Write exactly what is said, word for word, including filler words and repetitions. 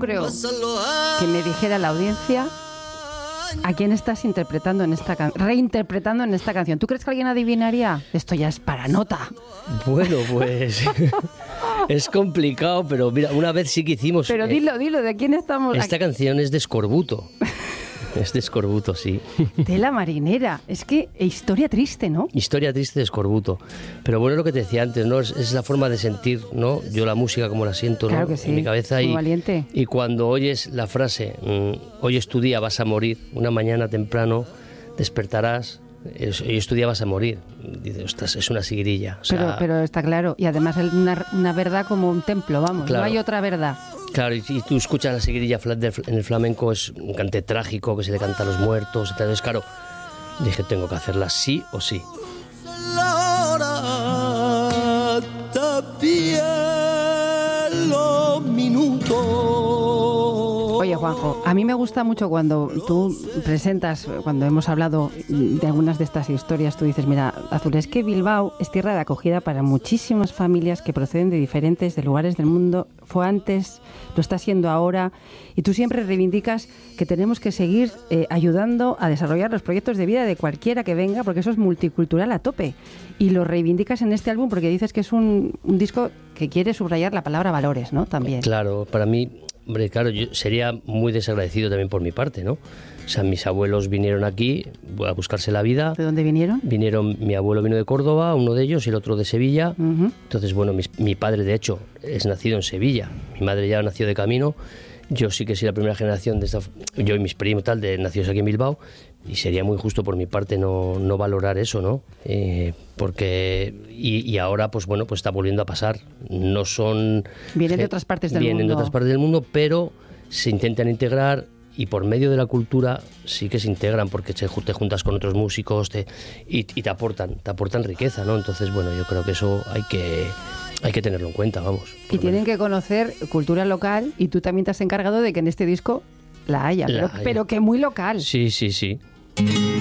creo que me dijera la audiencia a quién estás interpretando en esta can- reinterpretando en esta canción. ¿Tú crees que alguien adivinaría? Esto ya es para nota. Bueno, pues es complicado, pero mira, una vez sí que hicimos... Pero dilo, dilo, ¿de quién estamos? Esta canción es de Escorbuto. Es de Escorbuto, sí. Tela marinera. Es que historia triste, ¿no? Historia triste de Escorbuto. Pero bueno, lo que te decía antes, ¿no? Es, es la forma de sentir, ¿no? Yo la música como la siento, ¿no? Claro que sí. En mi cabeza. Muy y, valiente. Y cuando oyes la frase, mmm, hoy es tu día, vas a morir, una mañana temprano despertarás, es, hoy es tu día, vas a morir. Dices, ostras, es una sigrilla. O sea, pero, pero está claro. Y además es una, una verdad como un templo, vamos. Claro. No hay otra verdad. Claro, y, y tú escuchas la sigrilla en el flamenco, es un cante trágico que se le canta a los muertos. Entonces, claro, dije, tengo que hacerla sí o sí. Oye, Juanjo, a mí me gusta mucho cuando tú presentas, cuando hemos hablado de algunas de estas historias, tú dices, mira, Azul, es que Bilbao es tierra de acogida para muchísimas familias que proceden de diferentes de lugares del mundo. Fue antes, lo está siendo ahora, y tú siempre reivindicas que tenemos que seguir eh, ayudando a desarrollar los proyectos de vida de cualquiera que venga, porque eso es multicultural a tope. Y lo reivindicas en este álbum porque dices que es un, un disco que quiere subrayar la palabra valores, ¿no? También. Claro, para mí... Hombre, claro, yo sería muy desagradecido también por mi parte, ¿no? O sea, mis abuelos vinieron aquí a buscarse la vida. ¿De dónde vinieron? Vinieron, mi abuelo vino de Córdoba, uno de ellos, y el otro de Sevilla. Uh-huh. Entonces, bueno, mi, mi padre, de hecho, es nacido en Sevilla. Mi madre ya nació de camino. Yo sí que soy la primera generación de esta... Yo y mis primos, tal, de nacidos aquí en Bilbao. Y sería muy justo por mi parte no, no valorar eso, ¿no? Eh, porque... Y, y ahora, pues bueno, pues está volviendo a pasar. No son... Vienen de otras partes del vienen mundo. Vienen de otras partes del mundo, pero se intentan integrar y por medio de la cultura sí que se integran porque te juntas con otros músicos te, y, y te aportan, te aportan riqueza, ¿no? Entonces, bueno, yo creo que eso hay que... Hay que tenerlo en cuenta, vamos. Y tienen que conocer cultura local y tú también te has encargado de que en este disco la haya, la pero, haya. pero que muy local. Sí, sí, sí.